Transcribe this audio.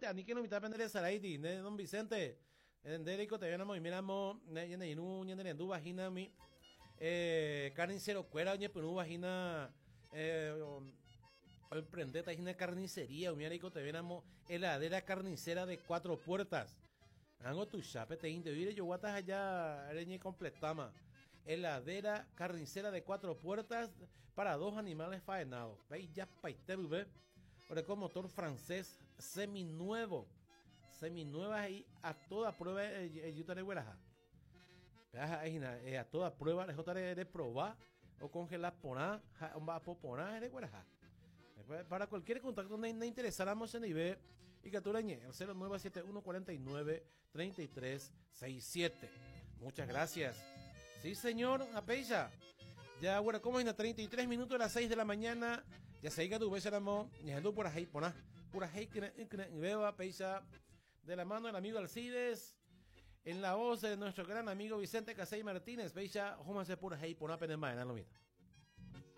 Vicente, a ni que no me está pendiente Saraiti, don Vicente. En Derico te venamos y miramos, yende inu, yende endu vagina mi, carnicero cuera, oye, pero vagina, el prendeta es una carnicería, Umiarico te venamos, heladera carnicera de 4 puertas. Hago tu chape, te inte, vire yo guatas allá, areñe completama. Heladera carnicera de 4 puertas para 2 animales faenados. Veis ya paiter, ve. Ahora con motor francés seminuevo. Seminuevas ahí a toda prueba yo te recuerdas. A toda prueba de probar o congelar ponar, va a poner recuerdas. Para cualquier contacto donde interesáramos en nivel y que tú leñe el 0971 49 33 67. Muchas gracias. Sí, señor, apeisa. Ya, bueno, como en 33 minutos de las 6 de la mañana, ya se diga tu beso, amor, ya ando por ahí, por ahí, que veo apeisa de la mano del amigo Alcides, en la voz de nuestro gran amigo Vicente Casey Martínez, peisa, jómase por ahí, por una pena más, lo mismo.